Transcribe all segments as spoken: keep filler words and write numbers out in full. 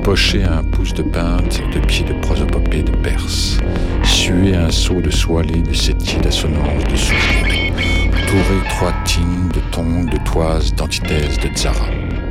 empocher un pouce de pinte, deux pieds de prosopopée de Perse, suer un seau de soie-lée de septier d'assonance de souliers, tourer trois tines de tongs, de toises, d'antithèse, de Zara.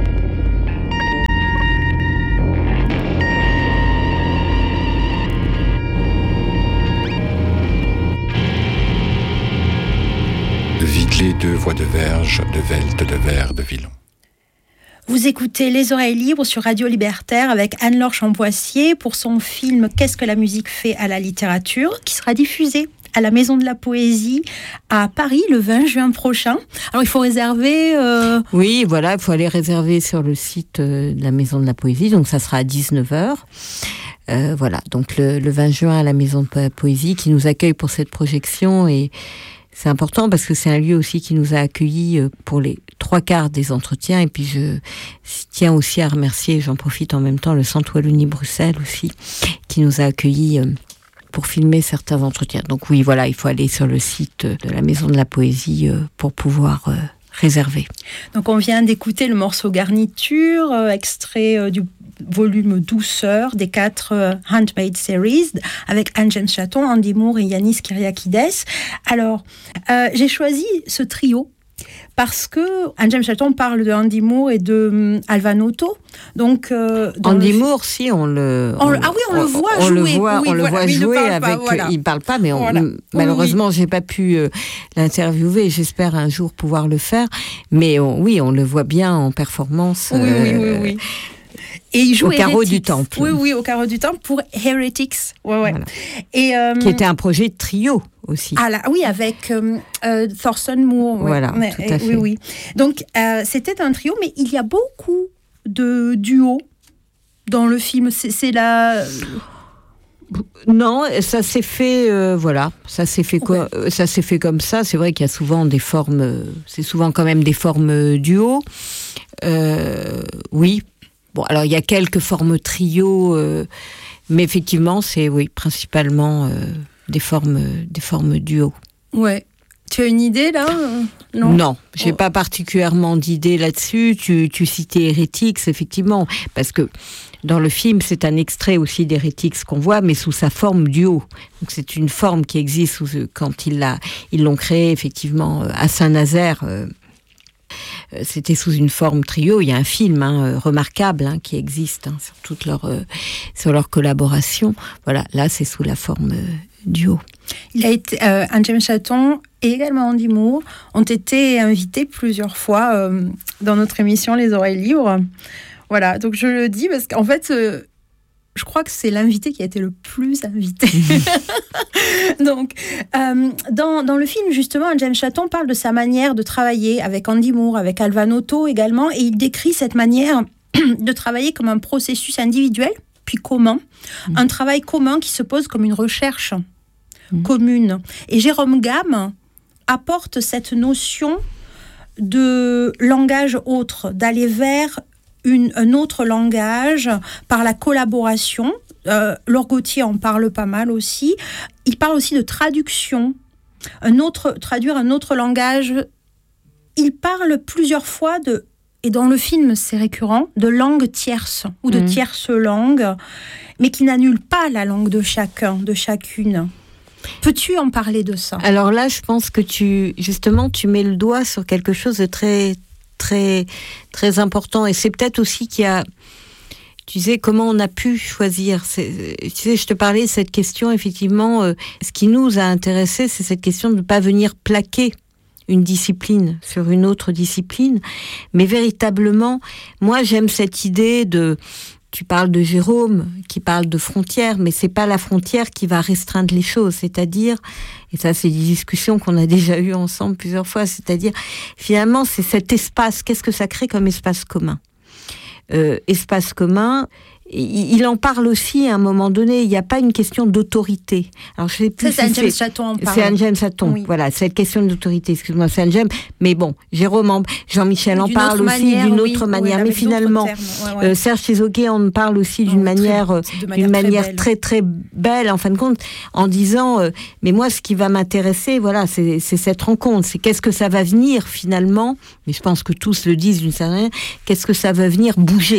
De Viglé, deux voix de verge, de velte, de verre, de violon. Vous écoutez Les Oreilles Libres sur Radio Libertaire avec Anne-Laure Champoissier pour son film « Qu'est-ce que la musique fait à la littérature » qui sera diffusé à la Maison de la Poésie à Paris le vingt juin prochain. Alors il faut réserver... Euh... Oui, voilà, il faut aller réserver sur le site de la Maison de la Poésie, donc ça sera à dix-neuf heures. Euh, voilà, donc le, le vingt juin à la Maison de la Poésie qui nous accueille pour cette projection et... C'est important parce que c'est un lieu aussi qui nous a accueillis pour les trois quarts des entretiens. Et puis je tiens aussi à remercier, j'en profite en même temps, le Centre Wallonie-Bruxelles aussi, qui nous a accueillis pour filmer certains entretiens. Donc oui, voilà, il faut aller sur le site de la Maison de la Poésie pour pouvoir réserver. Donc on vient d'écouter le morceau Garniture, extrait du volume Douceur des quatre euh, Handmade Series avec Anne-James Chaton, Andy Moore et Yanis Kyriakides. Alors, euh, j'ai choisi ce trio parce que Anne-James Chaton parle de Andy Moore et de um, Alva Noto. Donc, euh, Andy le... Moore, si, on le... On, ah oui, on, on le voit on jouer. Le voit, oui, on voilà, le voit jouer avec... Pas, voilà. Il ne parle pas, mais on, voilà. malheureusement, oui. je n'ai pas pu euh, l'interviewer. J'espère un jour pouvoir le faire. Mais on, oui, on le voit bien en performance. Oui, euh, oui, oui, oui. Et il joue au carreau Heretics. du Temple. Oui, oui, au carreau du Temple pour Heretics. Ouais, ouais. Voilà. Et, euh, qui était un projet de trio aussi. Ah là, oui, avec euh, euh, Thorsten Moore. Ouais. Voilà, mais, tout à fait. Oui, oui. Donc, euh, c'était un trio, mais il y a beaucoup de duos dans le film. C'est, c'est la... Non, ça s'est fait, euh, voilà, ça s'est fait, ouais. co- ça s'est fait comme ça. C'est vrai qu'il y a souvent des formes, euh, c'est souvent quand même des formes duos. Euh, oui. Bon, alors il y a quelques formes trio, euh, mais effectivement, c'est oui, principalement euh, des formes, des formes duo. Ouais. Tu as une idée là ? Non, non, j'ai oh. pas particulièrement d'idée là-dessus. Tu, tu citais Heretics, effectivement, parce que dans le film, c'est un extrait aussi d'Heretics qu'on voit, mais sous sa forme duo. Donc c'est une forme qui existe sous, quand ils, l'a, ils l'ont créé effectivement à Saint-Nazaire. Euh, C'était sous une forme trio. Il y a un film hein, remarquable hein, qui existe hein, sur toute leur euh, sur leur collaboration. Voilà, là c'est sous la forme euh, duo. Il a été euh, Anne-James Chaton et également Andy Moore ont été invités plusieurs fois euh, dans notre émission Les Oreilles Libres. Voilà, donc je le dis parce qu'en fait. Euh, Je crois que c'est l'invité qui a été le plus invité. Donc, euh, dans, dans le film, justement, Anne-James Chaton parle de sa manière de travailler avec Andy Moore, avec Alva Noto également, et il décrit cette manière de travailler comme un processus individuel, puis commun, mmh. un travail commun qui se pose comme une recherche mmh. commune. Et Jérôme Gamme apporte cette notion de langage autre, d'aller vers Une, un autre langage par la collaboration. Euh, Laure Gauthier en parle pas mal aussi. Il parle aussi de traduction, un autre, traduire un autre langage. Il parle plusieurs fois de, et dans le film c'est récurrent, de langue tierce ou de mmh. tierce langue, mais qui n'annule pas la langue de chacun, de chacune. Peux-tu en parler de ça ? Alors là, je pense que tu, justement, tu mets le doigt sur quelque chose de très très très important et c'est peut-être aussi qu'il y a, tu sais, comment on a pu choisir. C'est, tu sais, je te parlais de cette question effectivement. Euh, ce qui nous a intéressé, c'est cette question de ne pas venir plaquer une discipline sur une autre discipline, mais véritablement, moi j'aime cette idée de. Tu parles de Jérôme, qui parle de frontières, mais c'est pas la frontière qui va restreindre les choses. C'est-à-dire, et ça c'est des discussions qu'on a déjà eues ensemble plusieurs fois, c'est-à-dire, finalement, c'est cet espace. Qu'est-ce que ça crée comme espace commun ? euh, Espace commun, il en parle aussi à un moment donné. Il n'y a pas une question d'autorité. Alors je sais plus. Ça, c'est si Anne-James Chaton en parle. C'est Anne-Jaime Chaton. Oui. Voilà, cette question d'autorité. Excuse-moi, c'est Anne-Jaime. Mais bon, Jérôme, en, Jean-Michel en parle aussi manière, d'une autre oui, manière. Oui, mais finalement, ouais, ouais. Euh, Serge Tizoquet en parle aussi d'une oh, manière, très, d'une manière, manière très, très, très belle. En fin de compte, en disant, euh, mais moi, ce qui va m'intéresser, voilà, c'est, c'est cette rencontre. C'est qu'est-ce que ça va venir finalement. Mais je pense que tous le disent d'une certaine manière. Qu'est-ce que ça va venir bouger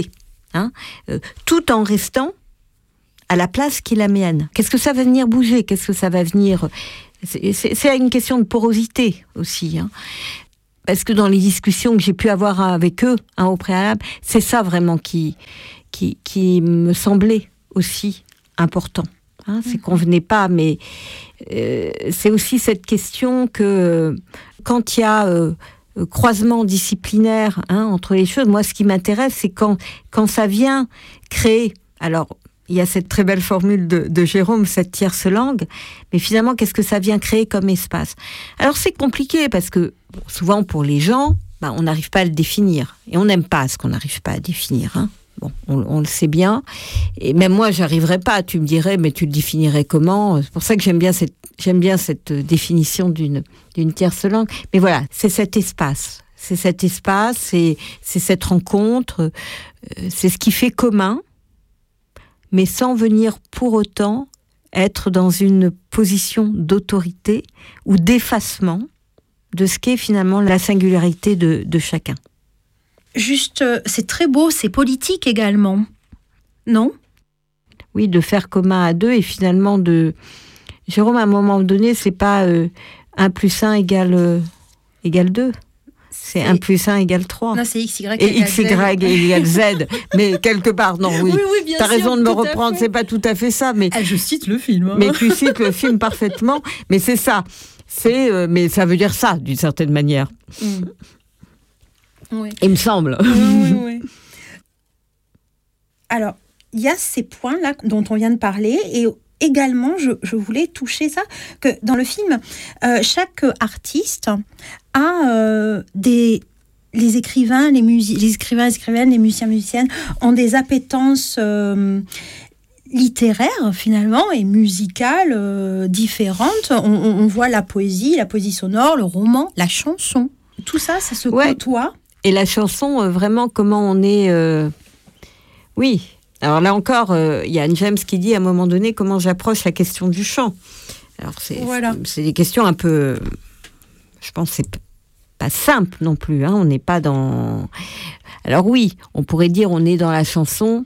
hein, euh, tout en restant à la place qui est la mienne. Qu'est-ce que ça va venir bouger ? Qu'est-ce que ça va venir... C'est, c'est, c'est une question de porosité aussi, hein. Parce que dans les discussions que j'ai pu avoir avec eux, hein, au préalable, c'est ça vraiment qui, qui, qui me semblait aussi important. Hein, c'est qu'on venait pas, mais euh, c'est aussi cette question que quand il y a euh, croisement disciplinaire, hein, entre les choses, moi ce qui m'intéresse, c'est quand, quand ça vient créer... Alors, il y a cette très belle formule de, de Jérôme, cette tierce langue, mais finalement, qu'est-ce que ça vient créer comme espace ? Alors, c'est compliqué, parce que souvent, pour les gens, bah, on n'arrive pas à le définir. Et on n'aime pas ce qu'on n'arrive pas à définir. Hein. Bon, on, on le sait bien. Et même moi, j'arriverais pas. Tu me dirais, mais tu le définirais comment ? C'est pour ça que j'aime bien cette, j'aime bien cette définition d'une, d'une tierce langue. Mais voilà, c'est cet espace. C'est cet espace, c'est, c'est cette rencontre, euh, c'est ce qui fait commun, mais sans venir pour autant être dans une position d'autorité ou d'effacement de ce qu'est finalement la singularité de, de chacun. Juste, euh, c'est très beau, c'est politique également, non ? Oui, de faire commun à deux et finalement de... Jérôme, à un moment donné, c'est pas euh, un plus un égale, euh, égale deux. C'est un plus un égale trois. Non, c'est X, Y et X, Y égale Z. Mais quelque part, non, oui. Oui, oui, bien T'as sûr, raison de me tout à reprendre, fait. c'est pas tout à fait ça. Mais, Ah, je cite le film. Hein. mais tu cites le film parfaitement. Mais c'est ça. C'est, euh, mais ça veut dire ça, d'une certaine manière. Mm. Oui. Il me semble. Oui, oui, oui. Alors, il y a ces points-là dont on vient de parler et également, je, je voulais toucher ça, que dans le film, euh, chaque artiste a euh, des... Les écrivains, les, musi- les écrivains, écrivaines, les musiciens, musiciennes ont des appétences euh, littéraires finalement et musicales euh, différentes. On, on, on voit la poésie, la poésie sonore, le roman, la chanson. Tout ça, ça se Ouais. côtoie. Et la chanson, euh, vraiment, comment on est... euh, Oui. Alors là encore, il euh, y a Anne James qui dit à un moment donné comment j'approche la question du chant. Alors c'est, Voilà. c'est, c'est des questions un peu... Je pense que c'est pas simple non plus. Hein. On n'est pas dans... Alors oui, on pourrait dire on est dans la chanson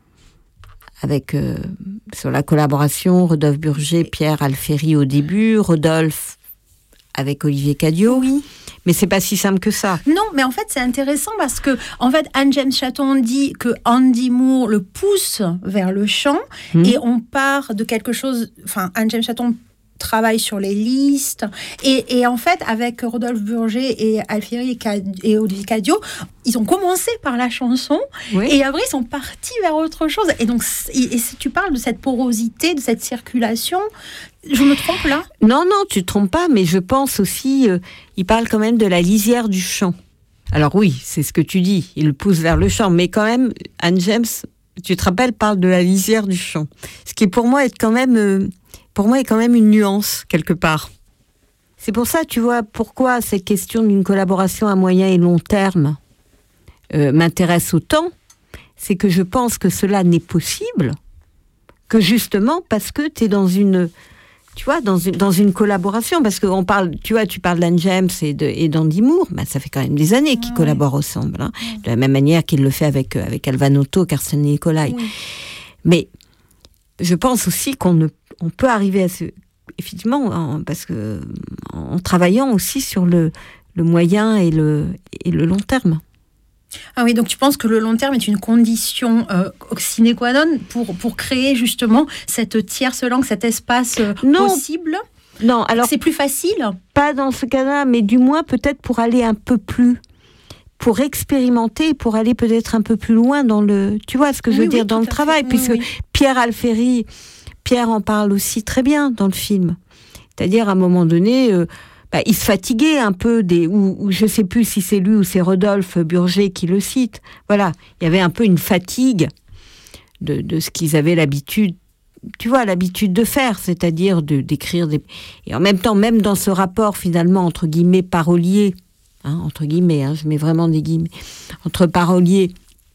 avec, euh, sur la collaboration, Rodolphe Burger, Pierre Alféry au début, Rodolphe avec Olivier Cadio. Oui. Mais c'est pas si simple que ça. Non, mais en fait, c'est intéressant parce que, en fait, Anne James Chaton dit que Andy Moore le pousse vers le chant mmh. et on part de quelque chose. Enfin, Anne James Chaton travaille sur les listes et, et en fait, avec Rodolphe Burger et Alféry et, et Olivier Cadio, ils ont commencé par la chanson oui. et après ils sont partis vers autre chose. Et donc, et, et si tu parles de cette porosité, de cette circulation. Je me trompe là ? Non, non, tu te trompes pas, mais je pense aussi, euh, il parle quand même de la lisière du chant. Alors oui, c'est ce que tu dis, il le pousse vers le chant, mais quand même, Anne James, tu te rappelles, parle de la lisière du chant. Ce qui pour moi est quand même, euh, pour moi est quand même une nuance, quelque part. C'est pour ça, tu vois, pourquoi cette question d'une collaboration à moyen et long terme euh, m'intéresse autant, c'est que je pense que cela n'est possible que justement parce que tu es dans une... Tu vois, dans une, dans une collaboration, parce qu'on parle, tu vois, tu parles d'Anne James et, de, et d'Andy Moore, bah, ça fait quand même des années qu'ils ah, collaborent oui. ensemble, hein, oui. de la même manière qu'il le fait avec, avec Alvan Otto, Carsten Nicolai. Oui. Mais je pense aussi qu'on ne, on peut arriver à ce... Effectivement, en, parce que, en travaillant aussi sur le, le moyen et le, et le long terme. Ah oui, donc tu penses que le long terme est une condition euh, sine qua non pour, pour créer justement cette tierce langue, cet espace euh, non. possible ? Non, alors... C'est plus facile ? Pas dans ce cas-là, mais du moins peut-être pour aller un peu plus... Pour expérimenter, pour aller peut-être un peu plus loin dans le... Tu vois ce que je veux oui, dire, oui, dans le travail, puisque oui, oui. Pierre Alféry, Pierre en parle aussi très bien dans le film. C'est-à-dire, à un moment donné... Euh, Bah, il se fatiguait un peu des, ou, ou je sais plus si c'est lui ou c'est Rodolphe Burger qui le cite. Voilà, il y avait un peu une fatigue de, de ce qu'ils avaient l'habitude, tu vois, l'habitude de faire, c'est-à-dire de d'écrire des, et en même temps, même dans ce rapport finalement entre guillemets parolier, hein, entre guillemets, hein, je mets vraiment des guillemets, entre parolier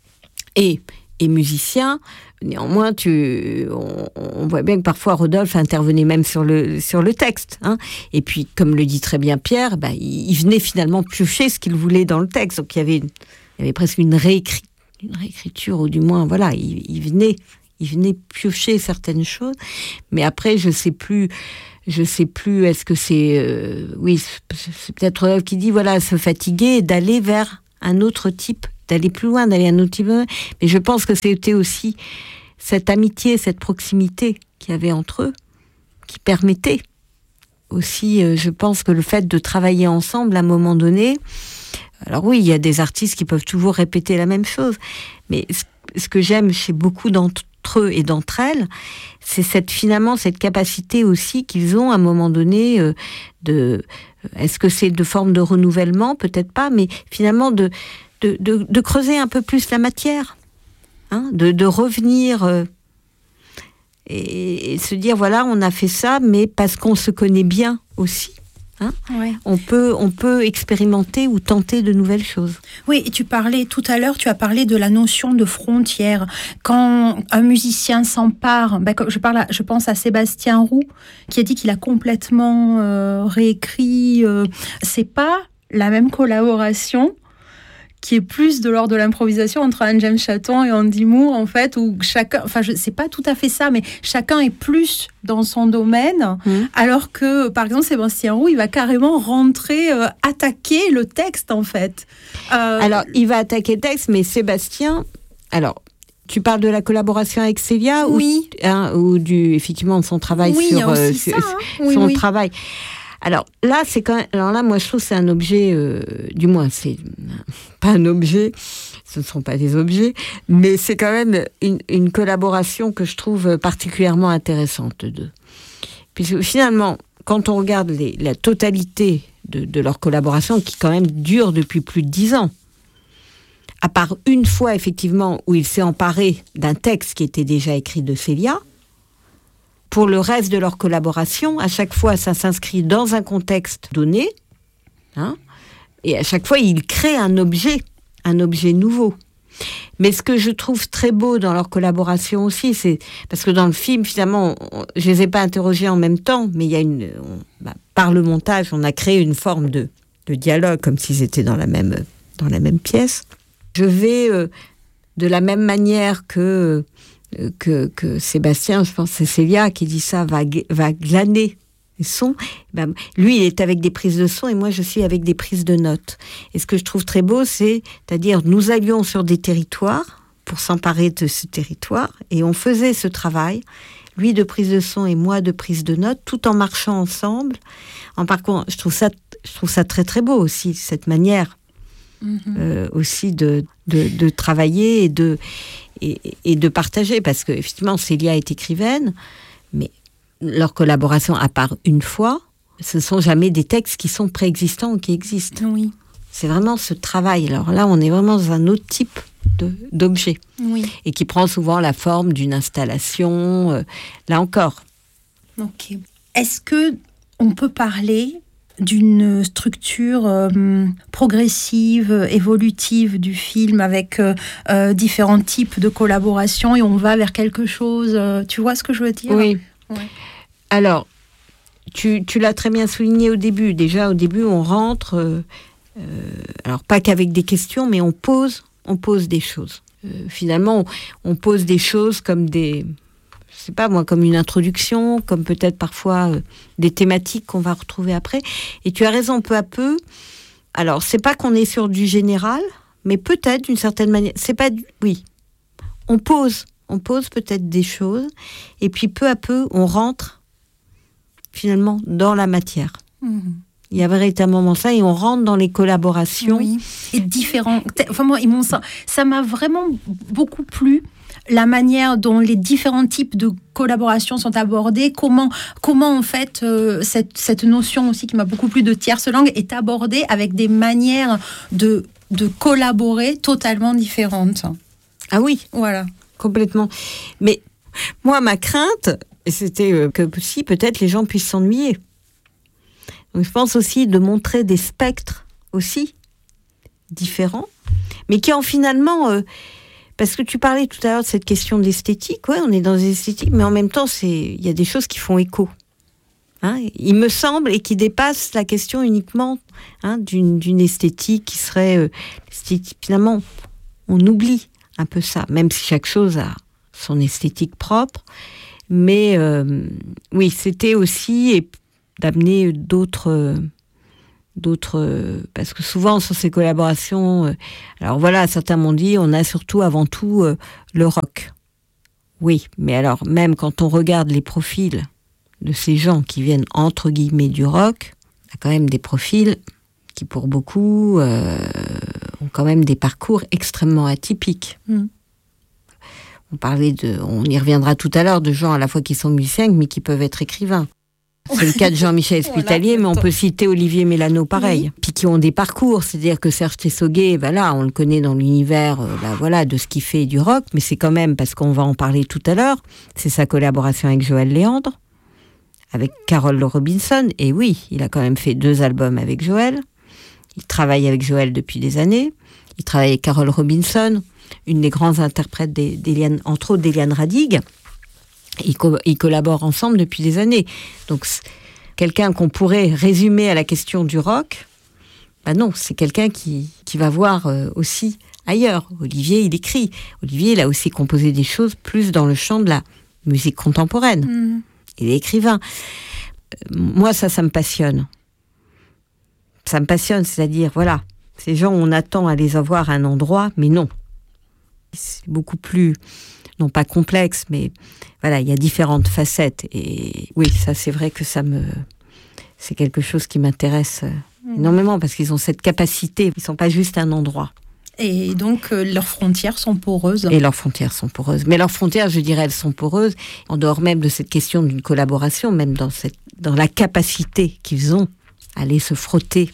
et et musicien. Néanmoins, tu, on, on voit bien que parfois Rodolphe intervenait même sur le, sur le texte. Hein. Et puis, comme le dit très bien Pierre, bah, il, il venait finalement piocher ce qu'il voulait dans le texte. Donc, il y avait, une, il y avait presque une réécrit, d'une réécriture, ou du moins, voilà, il, il venait, il venait piocher certaines choses. Mais après, je sais plus, je sais plus, est-ce que c'est, euh, oui, c'est peut-être Rodolphe qui dit, voilà, se fatiguer et d'aller vers un autre type, d'aller plus loin, d'aller un autre type. Mais je pense que c'était aussi cette amitié, cette proximité qu'il y avait entre eux, qui permettait aussi, euh, je pense que le fait de travailler ensemble à un moment donné. Alors oui, il y a des artistes qui peuvent toujours répéter la même chose, mais ce, ce que j'aime chez beaucoup d'entre eux et d'entre elles, c'est cette, finalement cette capacité aussi qu'ils ont à un moment donné euh, de, est-ce que c'est de forme de renouvellement, peut-être pas, mais finalement de, de, de, de creuser un peu plus la matière, hein, de, de revenir euh, et, et se dire, voilà, on a fait ça, mais parce qu'on se connaît bien aussi. Hein, ouais. on, peut, on peut expérimenter ou tenter de nouvelles choses. Oui, et tu parlais tout à l'heure, tu as parlé de la notion de frontière. Quand un musicien s'empare, ben, je, parle à, je pense à Sébastien Roux, qui a dit qu'il a complètement euh, réécrit. Euh, c'est pas la même collaboration qui est plus de l'ordre de l'improvisation entre Anne James Chaton et Andy Moore, en fait, où chacun, enfin, je, c'est pas tout à fait ça, mais chacun est plus dans son domaine, mmh. alors que, par exemple, Sébastien Roux, il va carrément rentrer, euh, attaquer le texte, en fait. Euh... Alors, il va attaquer le texte, mais Sébastien, alors, tu parles de la collaboration avec Célia, oui. ou, hein, ou du, effectivement, de son travail oui, sur, il y a aussi euh, ça, sur hein. oui, son oui. travail. Alors là, c'est quand même, alors là, moi, je trouve que c'est un objet, euh, du moins, c'est pas un objet, ce ne sont pas des objets, mais c'est quand même une, une collaboration que je trouve particulièrement intéressante d'eux. Puisque finalement, quand on regarde les, la totalité de, de leur collaboration, qui quand même dure depuis plus de dix ans, à part une fois, effectivement, où il s'est emparé d'un texte qui était déjà écrit de Célia, pour le reste de leur collaboration, à chaque fois, ça s'inscrit dans un contexte donné, hein, et à chaque fois, ils créent un objet, un objet nouveau. Mais ce que je trouve très beau dans leur collaboration aussi, c'est parce que dans le film, finalement, on, je les ai pas interrogés en même temps, mais il y a une, on, bah, par le montage, on a créé une forme de, de dialogue, comme s'ils étaient dans la même, dans la même pièce. Je vais euh, de la même manière que Que, que Sébastien, je pense que c'est Célia qui dit ça, va, va glaner les sons. Ben, lui, il est avec des prises de son et moi, je suis avec des prises de notes. Et ce que je trouve très beau, c'est, c'est-à-dire, nous allions sur des territoires pour s'emparer de ce territoire et on faisait ce travail, lui de prise de son et moi de prise de notes, tout en marchant ensemble. En par contre, je trouve ça, je trouve ça très très beau aussi, cette manière mm-hmm. euh, aussi de, de, de travailler et de Et, et de partager, parce que effectivement Célia est écrivaine, mais leur collaboration, à part une fois, ce ne sont jamais des textes qui sont préexistants ou qui existent. Oui. C'est vraiment ce travail. Alors là, on est vraiment dans un autre type de, d'objet, oui. et qui prend souvent la forme d'une installation, euh, là encore. Ok. Est-ce que on peut parler d'une structure euh, progressive, évolutive du film avec euh, euh, différents types de collaboration et on va vers quelque chose, euh, tu vois ce que je veux dire ? Oui. Ouais. Alors, tu, tu l'as très bien souligné au début. Déjà, au début, on rentre, euh, euh, alors pas qu'avec des questions, mais on pose, on pose des choses. Euh, finalement, on, on pose des choses comme des... je sais pas moi, comme une introduction, comme peut-être parfois euh, des thématiques qu'on va retrouver après. Et tu as raison, peu à peu. Alors, c'est pas qu'on est sur du général, mais peut-être d'une certaine manière. C'est pas du... oui. On pose, on pose peut-être des choses, et puis peu à peu, on rentre finalement dans la matière. Mmh. Il y a véritablement ça, et on rentre dans les collaborations. Oui. Et différents. Enfin, moi, ils m'ont ça. Ça m'a vraiment beaucoup plu. La manière dont les différents types de collaborations sont abordés, comment, comment en fait euh, cette, cette notion aussi qui m'a beaucoup plu de tierce langue est abordée avec des manières de, de collaborer totalement différentes. Ah oui, voilà, complètement. Mais moi, ma crainte, c'était euh, que si peut-être les gens puissent s'ennuyer. Donc je pense aussi de montrer des spectres aussi différents, mais qui en finalement... Euh, Parce que tu parlais tout à l'heure de cette question d'esthétique. Ouais, on est dans l'esthétique, mais en même temps, c'est, il y a des choses qui font écho. Hein, il me semble, et qui dépassent la question uniquement hein, d'une, d'une esthétique qui serait... Euh, esthétique, finalement, on oublie un peu ça, même si chaque chose a son esthétique propre. Mais euh, oui, c'était aussi d'amener d'autres... d'autres parce que souvent sur ces collaborations euh, alors voilà, certains m'ont dit on a surtout avant tout euh, le rock. Oui, mais alors même quand on regarde les profils de ces gens qui viennent entre guillemets du rock, il y a quand même des profils qui pour beaucoup euh, ont quand même des parcours extrêmement atypiques. Mmh. On parlait de, on y reviendra tout à l'heure, de gens à la fois qui sont musiciens mais qui peuvent être écrivains. C'est le cas de Jean-Michel Espitalier, voilà, mais on peut citer Olivier Mélano, pareil. Oui. Puis qui ont des parcours, c'est-à-dire que Serge Tessoguet, ben là, on le connaît dans l'univers euh, ben voilà, de ce qu'il fait du rock, mais c'est quand même, parce qu'on va en parler tout à l'heure, c'est sa collaboration avec Joël Léandre, avec Carole Robinson, et oui, il a quand même fait deux albums avec Joël, il travaille avec Joël depuis des années, il travaille avec Carole Robinson, une des grandes interprètes d'Eliane, entre autres d'Eliane Radig. Ils, co- ils collaborent ensemble depuis des années. Donc, quelqu'un qu'on pourrait résumer à la question du rock, ben non, c'est quelqu'un qui, qui va voir euh, aussi ailleurs. Olivier, il écrit. Olivier, il a aussi composé des choses plus dans le champ de la musique contemporaine. Mmh. Il est écrivain. Euh, moi, ça, ça me passionne. Ça me passionne, c'est-à-dire, voilà, ces gens, on attend à les avoir à un endroit, mais non. C'est beaucoup plus... non pas complexe, mais voilà, il y a différentes facettes. Et oui, ça, c'est vrai que ça me... c'est quelque chose qui m'intéresse mmh. énormément, parce qu'ils ont cette capacité. Ils ne sont pas juste un endroit. Et donc, euh, leurs frontières sont poreuses. Et leurs frontières sont poreuses. Mais leurs frontières, je dirais, elles sont poreuses, en dehors même de cette question d'une collaboration, même dans, cette, dans la capacité qu'ils ont à aller se frotter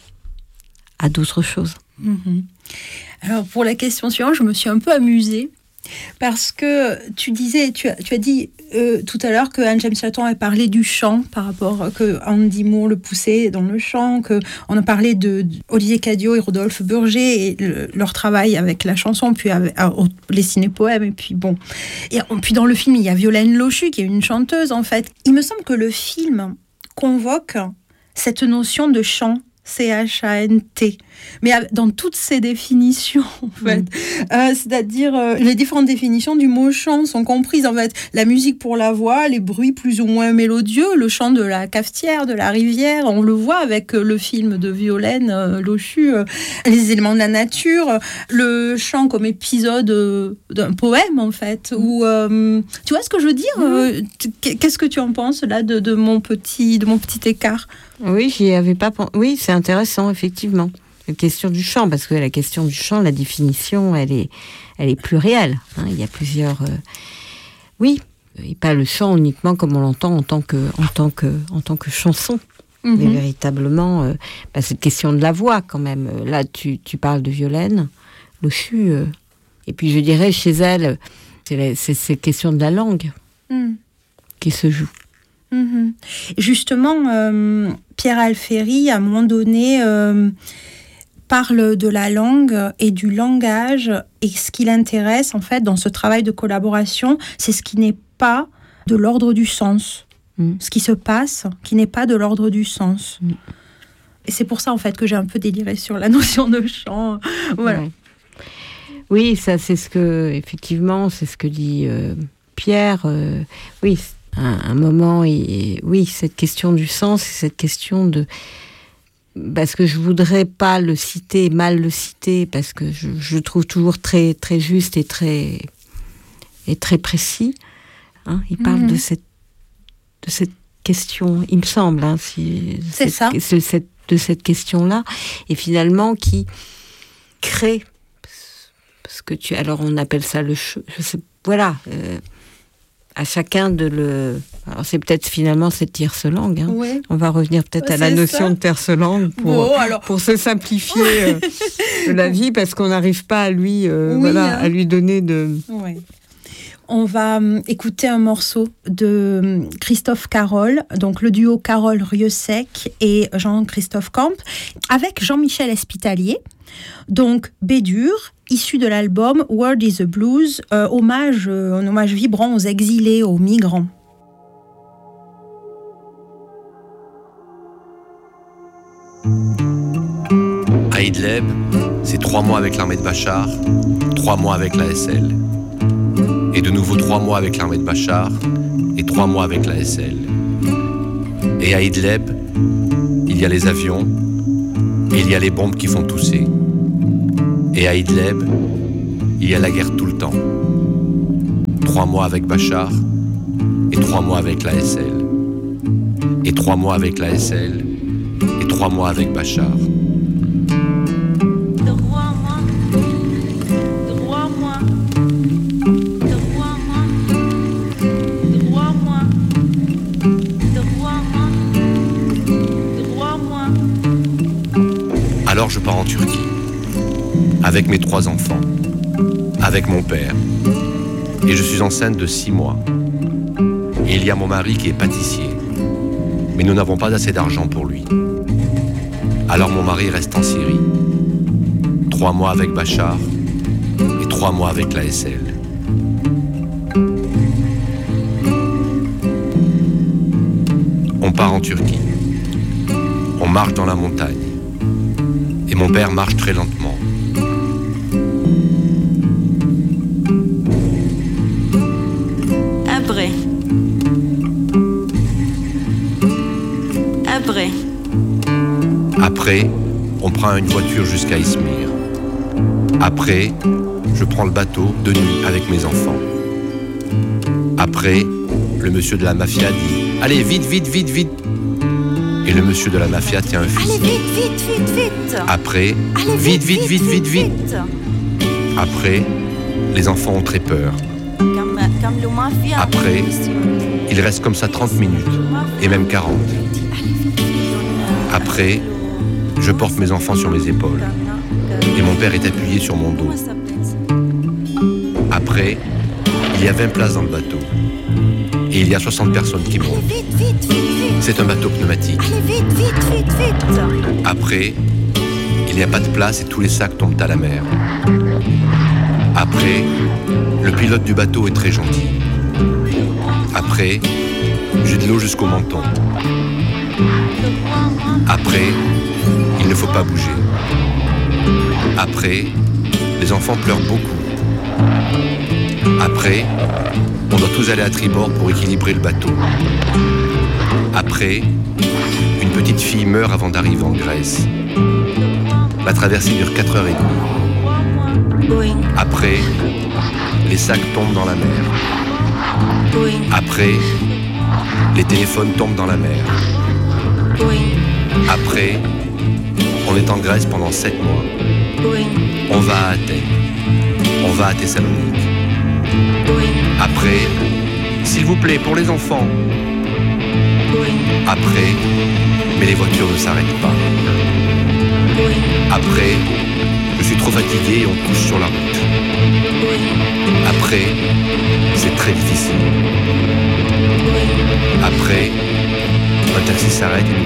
à d'autres choses. Mmh. Alors, pour la question suivante, je me suis un peu amusée. Parce que tu disais, tu as, tu as dit euh, tout à l'heure que Anne James Chaton a parlé du chant par rapport que Andy Moore le poussait dans le chant, que on a parlé de, de Olivier Cadio et Rodolphe Burger et le, leur travail avec la chanson, puis avec, à, les ciné-poèmes, et puis bon. Et puis dans le film, il y a Violaine Lochu qui est une chanteuse en fait. Il me semble que le film convoque cette notion de chant. C H A N T, mais dans toutes ses définitions, en fait. Mmh. Euh, c'est-à-dire, euh, les différentes définitions du mot chant sont comprises, en fait. La musique pour la voix, les bruits plus ou moins mélodieux, le chant de la cafetière, de la rivière, on le voit avec euh, le film de Violaine euh, Lochu, euh, les éléments de la nature, euh, le chant comme épisode euh, d'un poème, en fait. Mmh. Où, euh, tu vois ce que je veux dire? mmh. euh, Qu'est-ce que tu en penses, là, de, de, mon, petit, de mon petit écart? Oui, j'y avais pas pensé. Oui, c'est intéressant, effectivement. La question du chant, parce que la question du chant, la définition, elle est, elle est plurielle. Hein. Il y a plusieurs. Euh... Oui, et pas le chant uniquement comme on l'entend en tant que, en tant que, en tant que chanson. Mm-hmm. Mais véritablement, euh, bah, cette question de la voix, quand même. Là, tu, tu parles de Violaine Lochu. Euh... Et puis, je dirais, chez elle, c'est, la, c'est cette question de la langue mm. qui se joue. Mmh. Justement, euh, Pierre Alféry, à un moment donné, euh, parle de la langue et du langage, et ce qui l'intéresse, en fait, dans ce travail de collaboration, c'est ce qui n'est pas de l'ordre du sens. Mmh. Ce qui se passe, qui n'est pas de l'ordre du sens. Mmh. Et c'est pour ça, en fait, que j'ai un peu déliré sur la notion de chant. Voilà. Ouais. Oui, ça, c'est ce que, effectivement, c'est ce que dit euh, Pierre. Euh, oui, un, un moment, et, oui, cette question du sens, cette question de... Parce que je voudrais pas le citer, mal le citer, parce que je, je le trouve toujours très, très juste et très, et très précis. Hein, il parle mmh. de cette, de cette question, il me semble, hein, si, c'est cette, ça. C'est cette, de cette question-là, et finalement qui crée, parce que tu, alors on appelle ça le, je sais, voilà. Euh, à chacun de le... Alors c'est peut-être finalement cette tierce langue. Hein. Oui. On va revenir peut-être à la notion ça. de tierce langue pour, bon, alors... pour se simplifier euh, la vie, parce qu'on n'arrive pas à lui, euh, oui, voilà, hein. à lui donner de... Oui. On va écouter un morceau de Christophe Carol, donc le duo Carole Rieussec et Jean-Christophe Camp, avec Jean-Michel Espitalier. Donc Bédur, issu de l'album World is the Blues, euh, hommage, euh, un hommage vibrant aux exilés, aux migrants. À Idlib, c'est trois mois avec l'armée de Bachar, trois mois avec la S L. Et de nouveau trois mois avec l'armée de Bachar et trois mois avec la S L. Et à Idlib, il y a les avions, et il y a les bombes qui font tousser. Et à Idlib, il y a la guerre tout le temps. Trois mois avec Bachar et trois mois avec la S L. Et trois mois avec la S L et trois mois avec Bachar. Alors je pars en Turquie, avec mes trois enfants, avec mon père, et je suis enceinte de six mois. Et il y a mon mari qui est pâtissier, mais nous n'avons pas assez d'argent pour lui. Alors mon mari reste en Syrie, trois mois avec Bachar et trois mois avec la S L. On part en Turquie, on marche dans la montagne. Et mon père marche très lentement. Après. Après. Après, on prend une voiture jusqu'à Izmir. Après, je prends le bateau de nuit avec mes enfants. Après, le monsieur de la mafia dit « Allez, vite, vite, vite, vite !» Et le monsieur de la mafia tient un fusil. Allez, vite, vite, vite, vite. Après, Allez, vite, vite, vite, vite, vite, vite. Après, les enfants ont très peur. Comme, comme le mafia. Après, il reste comme ça trente minutes, et même quarante. Après, je porte mes enfants sur mes épaules, et mon père est appuyé sur mon dos. Après, il y a vingt places dans le bateau, et il y a soixante personnes qui montent. Vite, vite, vite, vite. C'est un bateau pneumatique. Allez, vite, vite, vite, vite. Après, il n'y a pas de place et tous les sacs tombent à la mer. Après, le pilote du bateau est très gentil. Après, j'ai de l'eau jusqu'au menton. Après, il ne faut pas bouger. Après, les enfants pleurent beaucoup. Après, on doit tous aller à tribord pour équilibrer le bateau. Après, une petite fille meurt avant d'arriver en Grèce. La traversée dure quatre heures trente. Après, les sacs tombent dans la mer. Après, les téléphones tombent dans la mer. Après, on est en Grèce pendant sept mois. On va à Athènes. On va à Thessalonique. Après, s'il vous plaît, pour les enfants. Après, mais les voitures ne s'arrêtent pas. Après, je suis trop fatigué et on couche sur la route. Après, c'est très difficile. Après, un taxi s'arrête et nous